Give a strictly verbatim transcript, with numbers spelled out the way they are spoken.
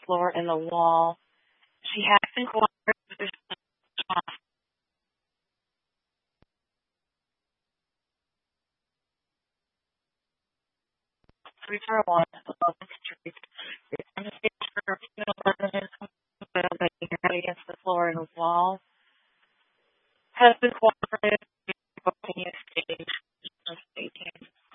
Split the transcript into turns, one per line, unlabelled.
floor and the wall. She has been cooperating with her boss. Three for one, eleventh Street. You're on the stage for a few minutes, but you're head against the floor and the wall. Has been cooperative. What can you stage? Staging.